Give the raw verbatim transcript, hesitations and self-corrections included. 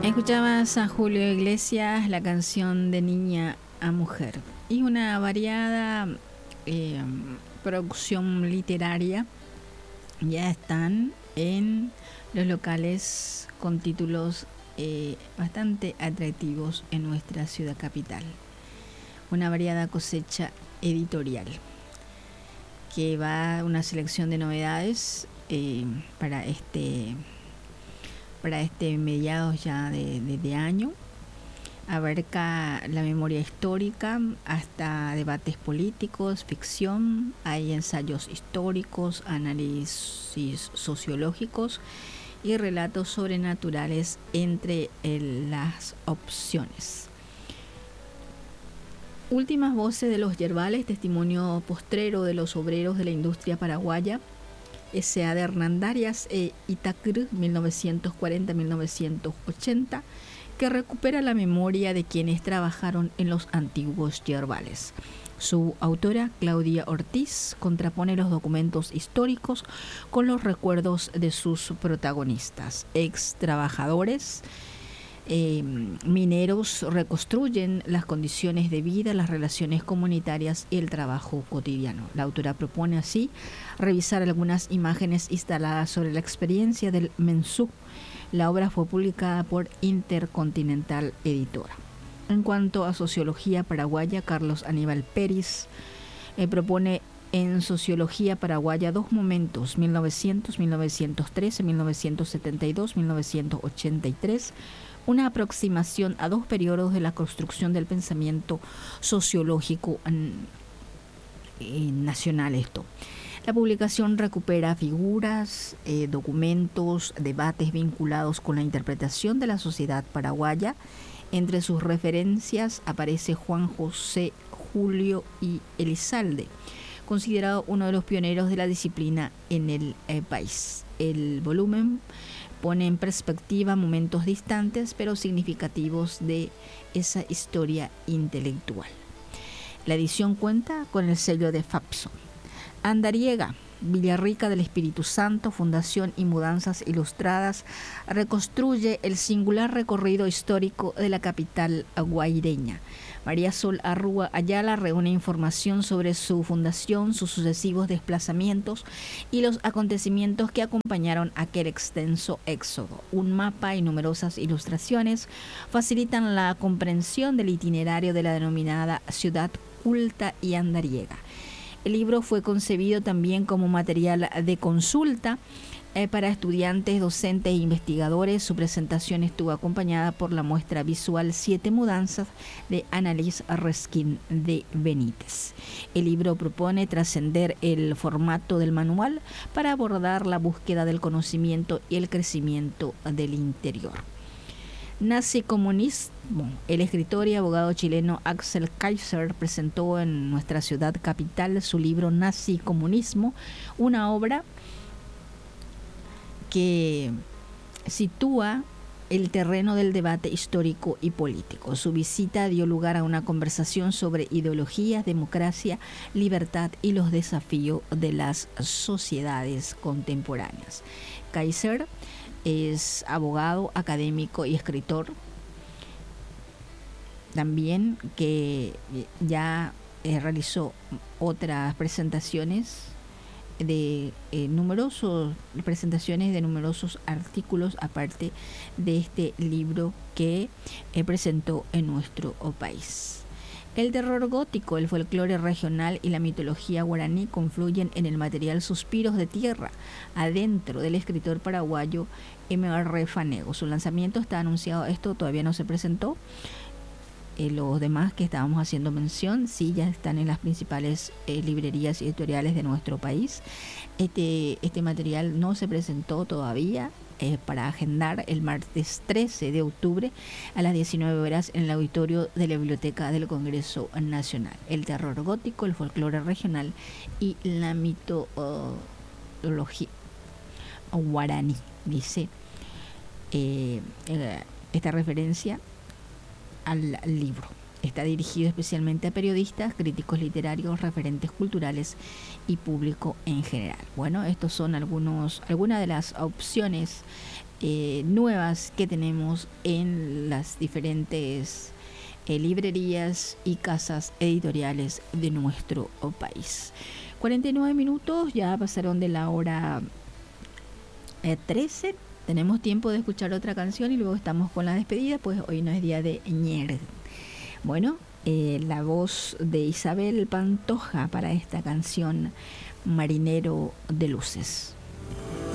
Escuchabas a Julio Iglesias, la canción de Niña a Mujer, y una variada eh, producción literaria ya están en los locales con títulos eh, bastante atractivos en nuestra ciudad capital. Una variada cosecha editorial que va a una selección de novedades eh, para este para este mediados ya de, de, de año. Abarca la memoria histórica hasta debates políticos, ficción, hay ensayos históricos, análisis sociológicos y relatos sobrenaturales entre el, las opciones. Últimas voces de los yerbales, testimonio postrero de los obreros de la industria paraguaya, S A de Hernandarias e Itacr, mil novecientos cuarenta a mil novecientos ochenta, que recupera la memoria de quienes trabajaron en los antiguos yerbales. Su autora, Claudia Ortiz, contrapone los documentos históricos con los recuerdos de sus protagonistas. Ex trabajadores eh, mineros reconstruyen las condiciones de vida, las relaciones comunitarias y el trabajo cotidiano. La autora propone así revisar algunas imágenes instaladas sobre la experiencia del mensú. La obra fue publicada por Intercontinental Editora. En cuanto a sociología paraguaya, Carlos Aníbal Peris eh, propone en sociología paraguaya dos momentos, mil novecientos, mil novecientos trece, mil novecientos setenta y dos, mil novecientos ochenta y tres, una aproximación a dos periodos de la construcción del pensamiento sociológico eh, nacional. Esto. La publicación recupera figuras, eh, documentos, debates vinculados con la interpretación de la sociedad paraguaya. Entre sus referencias aparece Juan José Julio y Elizalde, considerado uno de los pioneros de la disciplina en el eh, país. El volumen pone en perspectiva momentos distantes pero significativos de esa historia intelectual. La edición cuenta con el sello de Fapso. Andariega, Villarrica del Espíritu Santo, Fundación y Mudanzas Ilustradas, reconstruye el singular recorrido histórico de la capital guaireña. María Sol Arrúa Ayala reúne información sobre su fundación, sus sucesivos desplazamientos y los acontecimientos que acompañaron aquel extenso éxodo. Un mapa y numerosas ilustraciones facilitan la comprensión del itinerario de la denominada ciudad culta y andariega. El libro fue concebido también como material de consulta eh, para estudiantes, docentes e investigadores. Su presentación estuvo acompañada por la muestra visual Siete Mudanzas de Annalise Reskin de Benítez. El libro propone trascender el formato del manual para abordar la búsqueda del conocimiento y el crecimiento del interior. Nazi-comunismo. El escritor y abogado chileno Axel Kaiser presentó en nuestra ciudad capital su libro Nazi-comunismo, una obra que sitúa el terreno del debate histórico y político. Su visita dio lugar a una conversación sobre ideologías, democracia, libertad y los desafíos de las sociedades contemporáneas. Kaiser es abogado, académico y escritor, también que ya eh, realizó otras presentaciones de eh, numerosos presentaciones de numerosos artículos aparte de este libro que eh, presentó en nuestro país. El terror gótico, el folclore regional y la mitología guaraní confluyen en el material Suspiros de Tierra, adentro del escritor paraguayo M R Fanego. Su lanzamiento está anunciado, esto todavía no se presentó. Eh, los demás que estábamos haciendo mención, sí, ya están en las principales eh, librerías editoriales de nuestro país. Este, este material no se presentó todavía. Eh, para agendar el martes trece de octubre a las diecinueve horas en el auditorio de la Biblioteca del Congreso Nacional. El terror gótico, el folclore regional y la mitología guaraní, dice eh, eh, esta referencia al libro. Está dirigido especialmente a periodistas, críticos literarios, referentes culturales y público en general. Bueno, estos son algunos, algunas de las opciones eh, nuevas que tenemos en las diferentes eh, librerías y casas editoriales de nuestro país. cuarenta y nueve minutos, ya pasaron de la hora eh, trece. Tenemos tiempo de escuchar otra canción y luego estamos con la despedida, pues hoy no es día de ñer. Bueno, eh, la voz de Isabel Pantoja para esta canción, Marinero de Luces.